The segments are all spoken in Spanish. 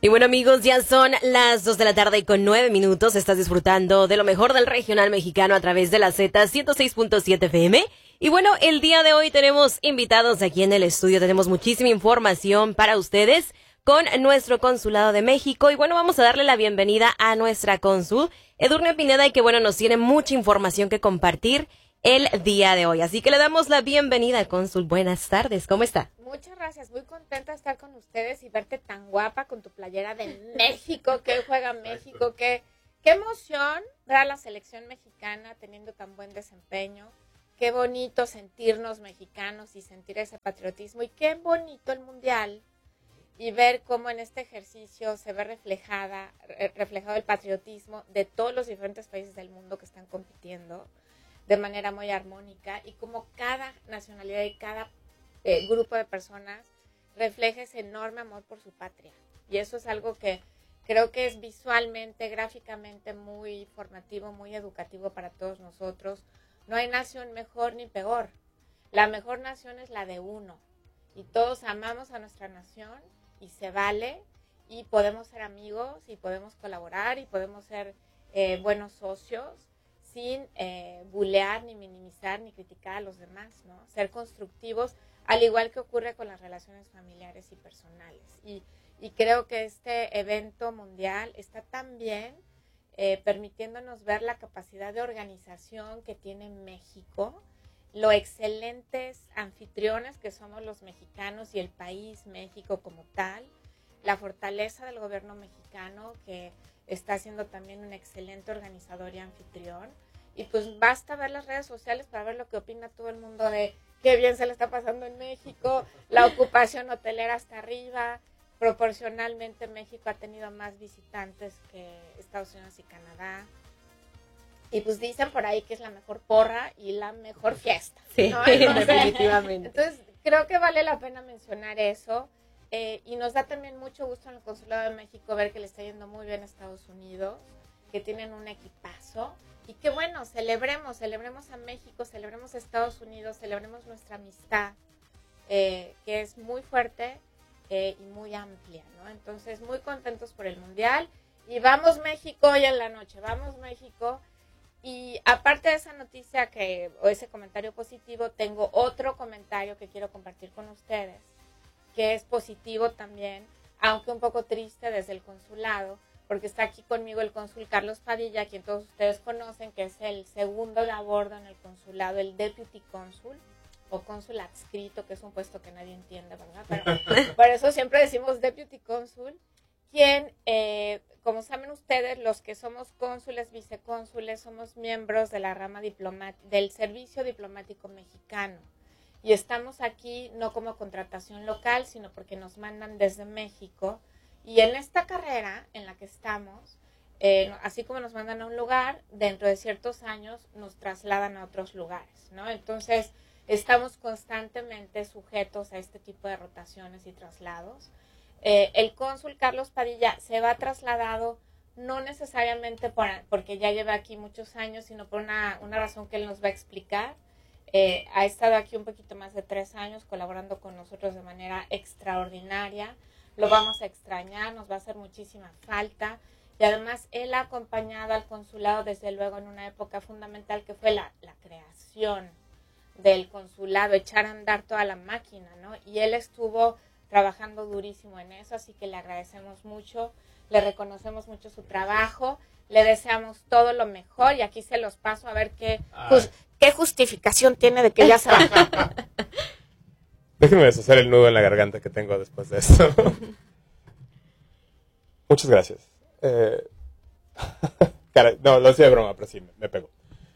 Y bueno, amigos, ya son las 2 de la tarde y con 9 minutos. Estás disfrutando de lo mejor del regional mexicano a través de la Z 106.7 FM. Y bueno, el día de hoy tenemos invitados aquí en el estudio. Tenemos muchísima información para ustedes con nuestro Consulado de México. Y bueno, vamos a darle la bienvenida a nuestra cónsul, Edurne Pineda, y que bueno, nos tiene mucha información que compartir el día de hoy. Así que le damos la bienvenida, cónsul. Buenas tardes, ¿cómo está? Muchas gracias, muy contenta de estar con ustedes y verte tan guapa con tu playera de México, que juega México, qué emoción ver a la selección mexicana teniendo tan buen desempeño, qué bonito sentirnos mexicanos y sentir ese patriotismo y qué bonito el Mundial y ver cómo en este ejercicio se ve reflejado el patriotismo de todos los diferentes países del mundo que están compitiendo de manera muy armónica y como cada nacionalidad y cada grupo de personas refleja ese enorme amor por su patria. Y eso es algo que creo que es visualmente, gráficamente muy formativo, muy educativo para todos nosotros. No hay nación mejor ni peor. La mejor nación es la de uno. Y todos amamos a nuestra nación y se vale y podemos ser amigos y podemos colaborar y podemos ser buenos socios sin bulear, ni minimizar, ni criticar a los demás, ¿no? Ser constructivos, al igual que ocurre con las relaciones familiares y personales. Y creo que este evento mundial está también permitiéndonos ver la capacidad de organización que tiene México, lo excelentes anfitriones que somos los mexicanos y el país México como tal, la fortaleza del gobierno mexicano que está siendo también un excelente organizador y anfitrión. Y pues basta ver las redes sociales para ver lo que opina todo el mundo de qué bien se le está pasando en México, la ocupación hotelera hasta arriba, proporcionalmente México ha tenido más visitantes que Estados Unidos y Canadá. Y pues dicen por ahí que es la mejor porra y la mejor fiesta. Sí, ¿no? definitivamente. Entonces creo que vale la pena mencionar eso. Y nos da también mucho gusto en el Consulado de México ver que le está yendo muy bien a Estados Unidos, que tienen un equipazo. Y que bueno, celebremos a México, celebremos a Estados Unidos, celebremos nuestra amistad, que es muy fuerte y muy amplia, ¿no? Entonces, muy contentos por el Mundial. Y vamos México hoy en la noche, vamos México. Y aparte de esa noticia o ese comentario positivo, tengo otro comentario que quiero compartir con ustedes, que es positivo también, aunque un poco triste desde el consulado, porque está aquí conmigo el cónsul Carlos Padilla, quien todos ustedes conocen, que es el segundo de a bordo en el consulado, el deputy cónsul, o cónsul adscrito, que es un puesto que nadie entiende, ¿verdad? Pero por eso siempre decimos deputy cónsul, quien, como saben ustedes, los que somos cónsules, vicecónsules, somos miembros de la rama del Servicio Diplomático Mexicano. Y estamos aquí no como contratación local, sino porque nos mandan desde México. Y en esta carrera en la que estamos, así como nos mandan a un lugar, dentro de ciertos años nos trasladan a otros lugares, ¿no? Entonces, estamos constantemente sujetos a este tipo de rotaciones y traslados. El cónsul Carlos Padilla se va trasladado no necesariamente porque ya lleva aquí muchos años, sino por una razón que él nos va a explicar. Ha estado aquí un poquito más de 3 años colaborando con nosotros de manera extraordinaria. Lo vamos a extrañar, nos va a hacer muchísima falta. Y además él ha acompañado al consulado desde luego en una época fundamental que fue la creación del consulado, echar a andar toda la máquina, ¿no? Y él estuvo trabajando durísimo en eso, así que le agradecemos mucho, le reconocemos mucho su trabajo, le deseamos todo lo mejor y aquí se los paso a ver qué justificación tiene de que ya se va. Déjenme deshacer el nudo en la garganta que tengo después de esto. Muchas gracias. No, lo decía de broma, pero sí, me pegó.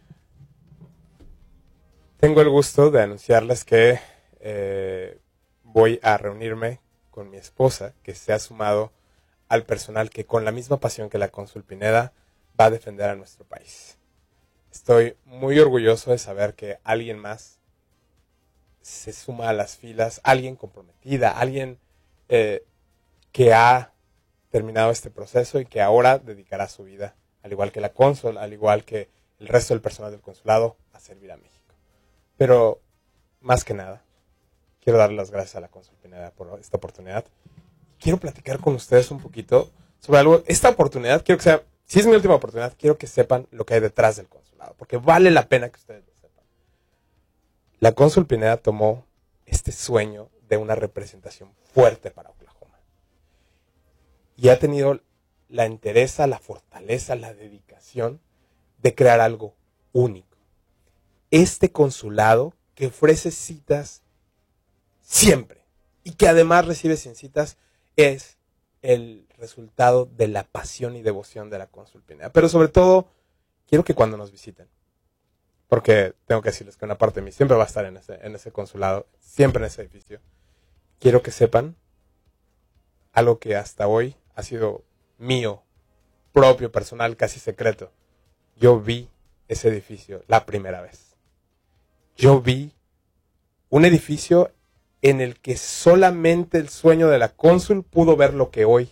Tengo el gusto de anunciarles que voy a reunirme con mi esposa, que se ha sumado al personal que con la misma pasión que la cónsul Pineda va a defender a nuestro país. Estoy muy orgulloso de saber que alguien más se suma a las filas, alguien comprometida, alguien que ha terminado este proceso y que ahora dedicará su vida, al igual que la cónsul, al igual que el resto del personal del consulado, a servir a México. Pero, más que nada, quiero darle las gracias a la cónsul Pineda por esta oportunidad. quiero platicar con ustedes un poquito sobre algo. Esta oportunidad, quiero que sea, si es mi última oportunidad, quiero que sepan lo que hay detrás del consulado, porque vale la pena que ustedes lo sepan. La cónsul Pineda tomó este sueño de una representación fuerte para Oklahoma y ha tenido la entereza, la fortaleza, la dedicación de crear algo único. Este consulado que ofrece citas siempre y que además recibe sin citas es el resultado de la pasión y devoción de la cónsul Pineda. Pero sobre todo, quiero que cuando nos visiten, porque tengo que decirles que una parte de mí siempre va a estar en ese consulado, siempre en ese edificio, quiero que sepan algo que hasta hoy ha sido mío, propio, personal, casi secreto. Yo vi ese edificio la primera vez. Yo vi un edificio en el que solamente el sueño de la cónsul pudo ver lo que hoy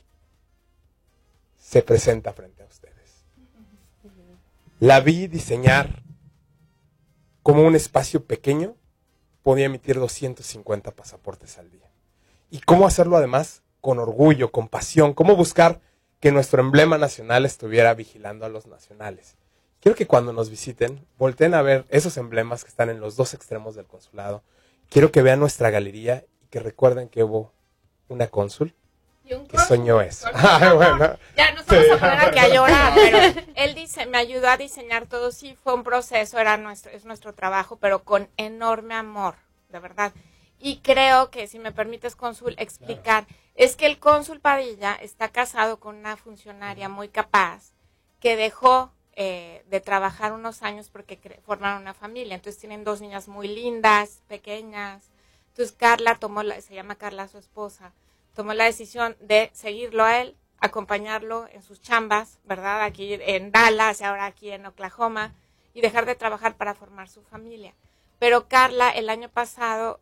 se presenta frente a ustedes. La vi diseñar como un espacio pequeño podía emitir 250 pasaportes al día. Y cómo hacerlo además con orgullo, con pasión, cómo buscar que nuestro emblema nacional estuviera vigilando a los nacionales. Quiero que cuando nos visiten, volteen a ver esos emblemas que están en los dos extremos del consulado. Quiero que vean nuestra galería y que recuerden que hubo una cónsul que soñó eso. Bueno. Ya nos vamos a poner aquí a llorar, pero él me ayudó a diseñar todo. Sí, fue un proceso, es nuestro trabajo, pero con enorme amor, de verdad. Y creo que, si me permites, cónsul, explicar, es que el cónsul Padilla está casado con una funcionaria muy capaz que dejó de trabajar unos años porque formaron una familia. Entonces tienen 2 niñas muy lindas, pequeñas. Entonces Carla se llama Carla su esposa, tomó la decisión de seguirlo a él, acompañarlo en sus chambas, ¿verdad? Aquí en Dallas y ahora aquí en Oklahoma, y dejar de trabajar para formar su familia. Pero Carla el año pasado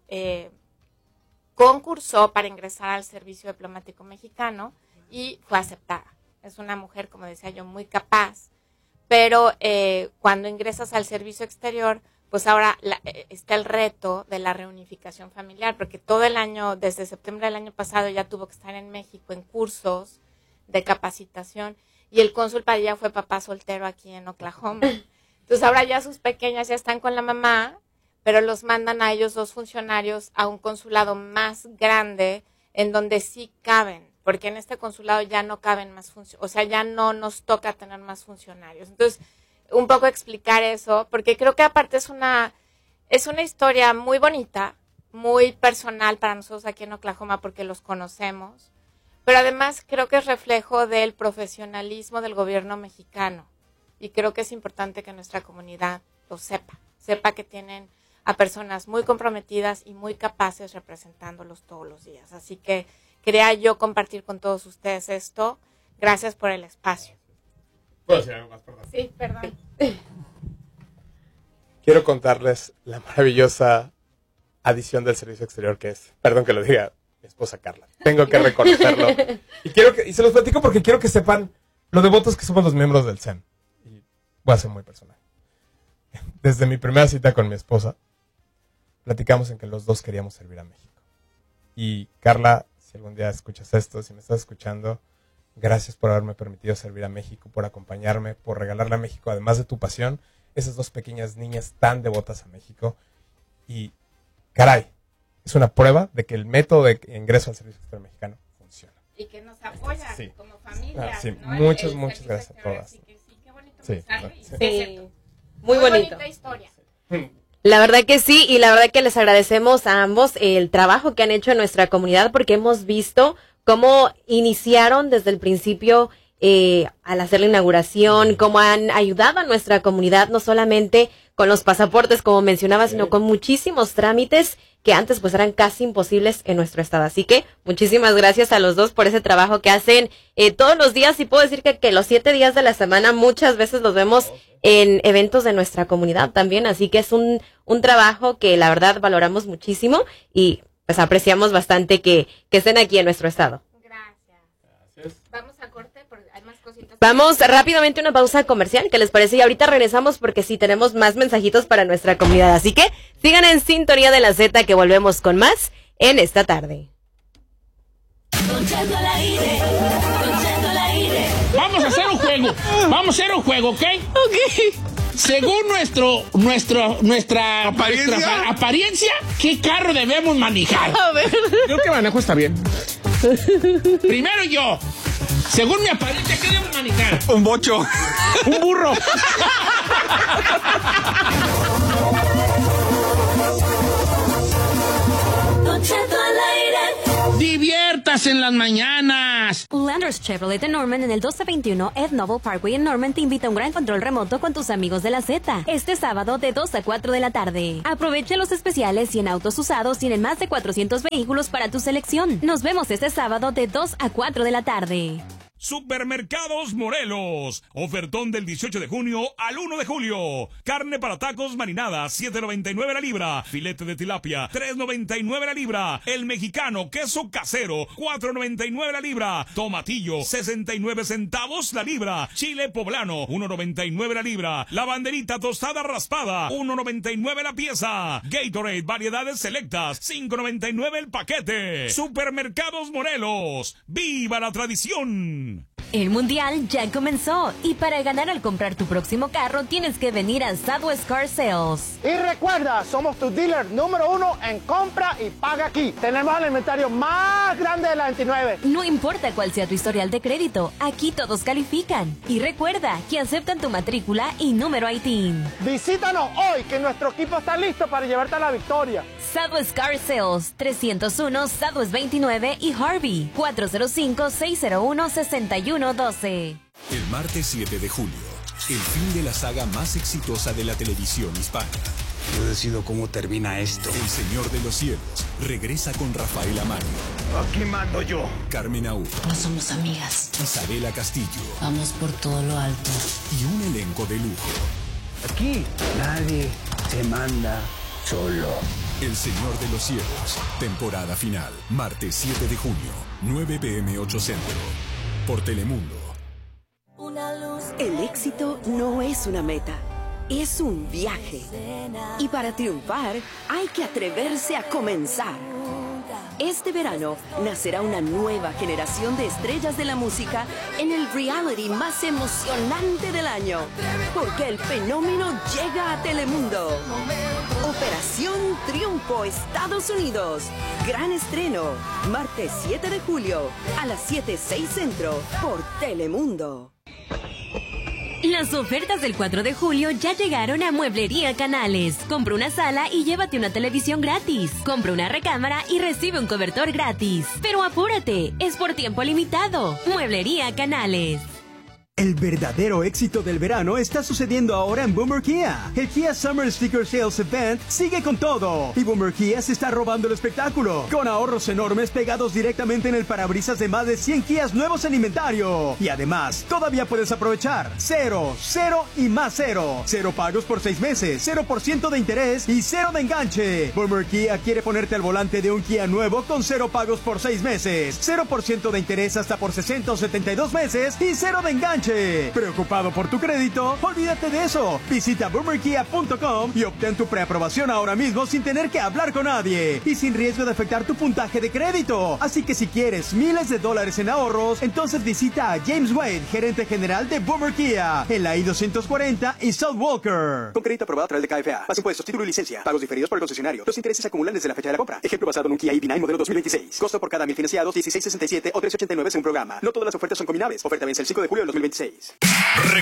concursó para ingresar al Servicio Diplomático Mexicano y fue aceptada. Es una mujer, como decía yo, muy capaz, pero cuando ingresas al servicio exterior, pues ahora está el reto de la reunificación familiar, porque todo el año, desde septiembre del año pasado, ya tuvo que estar en México en cursos de capacitación, y el cónsul Padilla fue papá soltero aquí en Oklahoma. Entonces ahora ya sus pequeñas ya están con la mamá, pero los mandan a ellos 2 funcionarios a un consulado más grande, en donde sí caben, porque en este consulado ya no caben más funcionarios, o sea, ya no nos toca tener más funcionarios. Entonces, un poco explicar eso, porque creo que aparte es una historia muy bonita, muy personal para nosotros aquí en Oklahoma, porque los conocemos, pero además creo que es reflejo del profesionalismo del gobierno mexicano, y creo que es importante que nuestra comunidad lo sepa que tienen a personas muy comprometidas y muy capaces representándolos todos los días. Así que quería yo compartir con todos ustedes esto. Gracias por el espacio. ¿Puedo decir algo más? Perdón. Sí, perdón. Quiero contarles la maravillosa adición del servicio exterior que es, perdón que lo diga, mi esposa Carla. Tengo que reconocerlo. Y se los platico porque quiero que sepan lo devotos que somos los miembros del CEN. Y voy a ser muy personal. Desde mi primera cita con mi esposa, platicamos en que los dos queríamos servir a México. Y Carla, si algún día escuchas esto, si me estás escuchando, gracias por haberme permitido servir a México, por acompañarme, por regalarle a México, además de tu pasión, esas 2 pequeñas niñas tan devotas a México. Y, caray, es una prueba de que el método de ingreso al Servicio Exterior Mexicano funciona. Y que nos apoya como familia. Sí, ¿no? muchas gracias a todas. Así que sí, qué bonito Sí, sí. Muy bonito. Bonita historia. La verdad que sí, y la verdad que les agradecemos a ambos el trabajo que han hecho en nuestra comunidad, porque hemos visto cómo iniciaron desde el principio al hacer la inauguración, cómo han ayudado a nuestra comunidad, no solamente con los pasaportes, como mencionaba, sino con muchísimos trámites que antes pues eran casi imposibles en nuestro estado. Así que muchísimas gracias a los dos por ese trabajo que hacen todos los días, y puedo decir que los 7 días de la semana muchas veces los vemos en eventos de nuestra comunidad también, así que es un trabajo que la verdad valoramos muchísimo y pues apreciamos bastante que estén aquí en nuestro estado. Gracias. Vamos a corte porque hay más cositas. Vamos rápidamente a una pausa comercial, ¿qué les parece? Y ahorita regresamos porque sí tenemos más mensajitos para nuestra comunidad, así que sigan en sintonía de la Z, que volvemos con más en esta tarde. Don Cheto al aire. Don Cheto al aire. Vamos a hacer un juego, ¿ok? Ok. Según nuestra apariencia, ¿qué carro debemos manejar? A ver. Creo que manejo está bien. Primero yo. Según mi apariencia, ¿qué debemos manejar? Un bocho. Un burro. Don Cheto al aire. Diviértase en las mañanas. Landers Chevrolet de Norman en el 1221 Ed Noble Parkway en Norman te invita a un gran control remoto con tus amigos de la Z. Este sábado de 2 a 4 de la tarde. Aprovecha los especiales y en autos usados tienen más de 400 vehículos para tu selección. Nos vemos este sábado de 2 a 4 de la tarde. Supermercados Morelos. Ofertón del 18 de junio al 1 de julio. Carne para tacos marinada, $7.99 la libra. Filete de tilapia, $3.99 la libra. El mexicano, queso casero, $4.99 la libra. Tomatillo, 69 centavos la libra. Chile poblano, $1.99 la libra. La banderita tostada raspada, $1.99 la pieza. Gatorade, variedades selectas, $5.99 el paquete. Supermercados Morelos. ¡Viva la tradición! El mundial ya comenzó y para ganar al comprar tu próximo carro tienes que venir a Southwest Car Sales. Y recuerda, somos tu dealer número 1 en compra y paga aquí. Tenemos el inventario más grande de la 29. No importa cuál sea tu historial de crédito, aquí todos califican. Y recuerda que aceptan tu matrícula y número ITIN. Visítanos hoy que nuestro equipo está listo para llevarte a la victoria. Southwest Car Sales, 301 Southwest 29 y Harvey, 405-601-6112. El martes 7 de julio, el fin de la saga más exitosa de la televisión hispana. Yo decido cómo termina esto. El Señor de los Cielos regresa con Rafael Amario. Aquí mando yo. Carmen Aúl. No somos amigas. Isabela Castillo. Vamos por todo lo alto. Y un elenco de lujo. Aquí nadie se manda solo. El Señor de los Cielos. Temporada final. Martes 7 de junio, 9 p.m. 8 Centro. Por Telemundo. El éxito no es una meta, es un viaje. Y para triunfar hay que atreverse a comenzar. Este verano nacerá una nueva generación de estrellas de la música en el reality más emocionante del año. Porque el fenómeno llega a Telemundo. Operación Triunfo, Estados Unidos. Gran estreno, martes 7 de julio a las 7:06 Centro por Telemundo. Las ofertas del 4 de julio ya llegaron a Mueblería Canales. Compra una sala y llévate una televisión gratis. Compra una recámara y recibe un cobertor gratis. Pero apúrate, es por tiempo limitado. Mueblería Canales. El verdadero éxito del verano está sucediendo ahora en Boomer Kia. El Kia Summer Sticker Sales Event sigue con todo. Y Boomer Kia se está robando el espectáculo. Con ahorros enormes pegados directamente en el parabrisas de más de 100 Kias nuevos en inventario. Y además, todavía puedes aprovechar 0, 0 y más 0. 0 pagos por 6 meses, 0% de interés y 0 de enganche. Boomer Kia quiere ponerte al volante de un Kia nuevo con 0 pagos por 6 meses, 0% de interés hasta por 60 o 72 meses y 0 de enganche. ¿Preocupado por tu crédito? Olvídate de eso. Visita boomerkia.com y obtén tu preaprobación ahora mismo sin tener que hablar con nadie y sin riesgo de afectar tu puntaje de crédito. Así que si quieres miles de dólares en ahorros, entonces visita a James Wade, gerente general de Boomer Kia, en la I-240 y South Walker. Con crédito aprobado a través de KFA. Más impuestos, título y licencia. Pagos diferidos por el concesionario. Los intereses se acumulan desde la fecha de la compra. Ejemplo basado en un Kia EV9 modelo 2026. Costo por cada 1000 financiados, $16.67 o $3.89 según programa. No todas las ofertas son combinables. Oferta vence el 5 de julio del 2026.